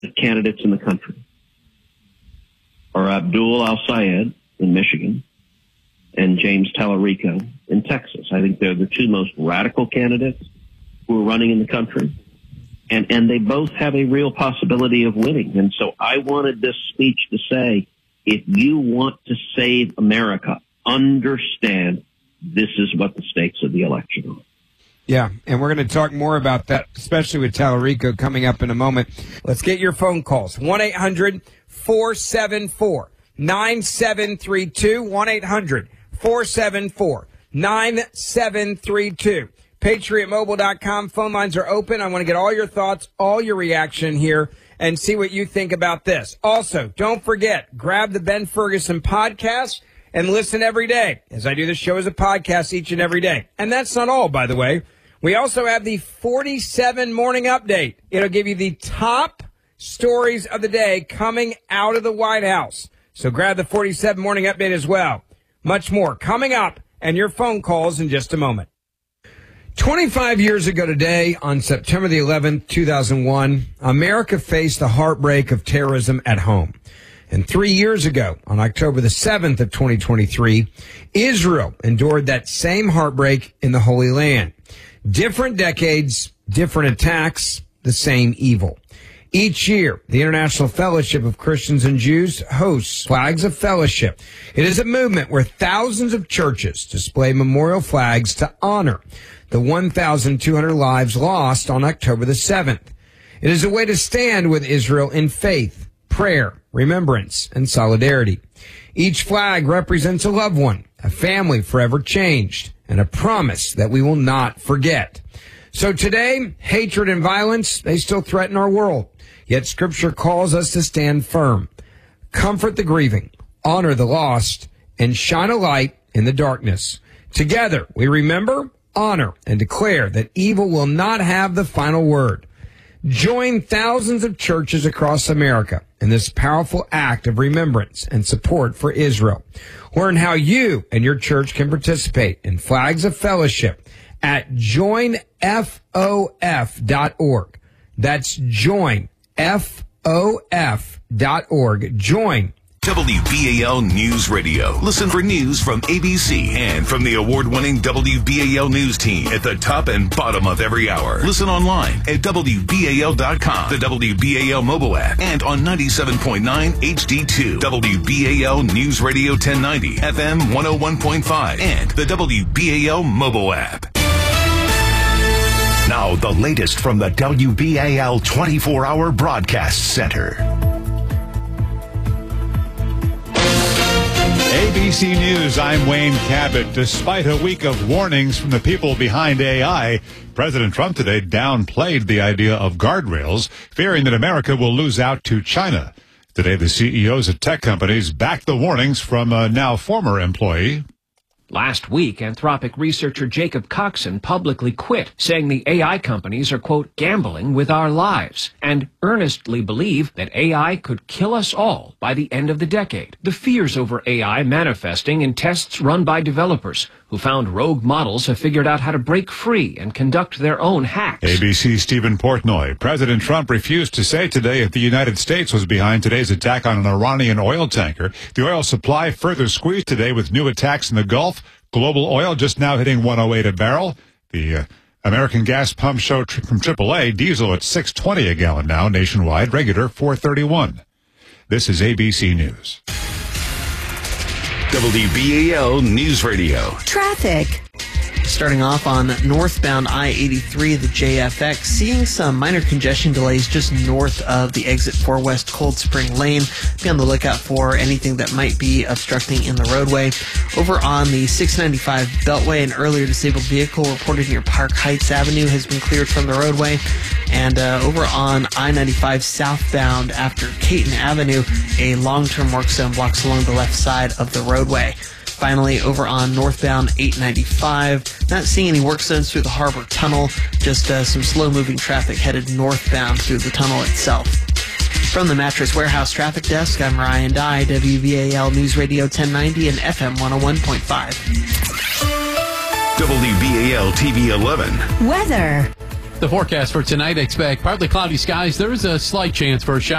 candidates in the country are Abdul Al-Sayed in Michigan and James Tallarico in Texas. I think they're the two most radical candidates who are running in the country. And they both have a real possibility of winning. And so I wanted this speech to say, if you want to save America, understand this is what the stakes of the election are. Yeah, and we're going to talk more about that, especially with Tallarico coming up in a moment. Let's get your phone calls. 1-800-474-9732. 1-800-474-9732. PatriotMobile.com. Phone lines are open. I want to get all your thoughts, all your reaction here, and see what you think about this. Also, don't forget, grab the Ben Ferguson podcast and listen every day, as I do the show as a podcast each and every day. And that's not all, by the way. We also have the 47 Morning Update. It'll give you the top stories of the day coming out of the White House. So grab the 47 Morning Update as well. Much more coming up, and your phone calls in just a moment. 25 years ago today, on September the 11th, 2001, America faced the heartbreak of terrorism at home. And 3 years ago, on October the 7th of 2023, Israel endured that same heartbreak in the Holy Land. Different decades, different attacks, the same evil. Each year, the International Fellowship of Christians and Jews hosts Flags of Fellowship. It is a movement where thousands of churches display memorial flags to honor the 1,200 lives lost on October the 7th. It is a way to stand with Israel in faith, prayer, remembrance, and solidarity. Each flag represents a loved one, a family forever changed, and a promise that we will not forget. So today, hatred and violence, they still threaten our world. Yet Scripture calls us to stand firm, comfort the grieving, honor the lost, and shine a light in the darkness. Together, we remember, honor, and declare that evil will not have the final word. Join thousands of churches across America in this powerful act of remembrance and support for Israel. Learn how you and your church can participate in Flags of Fellowship at joinfof.org. That's joinfof.org. Join WBAL News Radio. Listen for news from ABC and from the award-winning WBAL News team at the top and bottom of every hour. Listen online at WBAL.com, the WBAL mobile app, and on 97.9 HD2, WBAL News Radio 1090, FM 101.5, and the WBAL mobile app. Now, the latest from the WBAL 24-hour broadcast center. ABC News, I'm Wayne Cabot. Despite a week of warnings from the people behind AI, President Trump today downplayed the idea of guardrails, fearing that America will lose out to China. Today, the CEOs of tech companies backed the warnings from a now former employee. Last week, Anthropic researcher Jacob Coxon publicly quit, saying the AI companies are, quote, gambling with our lives, and earnestly believe that AI could kill us all by the end of the decade. The fears over AI manifesting in tests run by developers who found rogue models have figured out how to break free and conduct their own hacks. ABC's Stephen Portnoy. President Trump refused to say today if the United States was behind today's attack on an Iranian oil tanker. The oil supply further squeezed today with new attacks in the Gulf. Global oil just now hitting 108 a barrel. The American gas pump show from AAA, diesel at $6.20 a gallon now, nationwide, regular $4.31. This is ABC News. WBAL News Radio. Traffic. Starting off on northbound I-83, the JFX, seeing some minor congestion delays just north of the exit 4 West Cold Spring Lane. Be on the lookout for anything that might be obstructing in the roadway. Over on the 695 Beltway, an earlier disabled vehicle reported near Park Heights Avenue has been cleared from the roadway. And over on I-95 southbound after Caton Avenue, a long-term work zone blocks along the left side of the roadway. Finally, over on northbound 895, not seeing any work zones through the Harbor Tunnel, just some slow-moving traffic headed northbound through the tunnel itself. From the Mattress Warehouse Traffic Desk, I'm Ryan Dye, WBAL News Radio 1090 and FM 101.5. WBAL TV 11. Weather. The forecast for tonight, expect partly cloudy skies. There is a slight chance for a shower.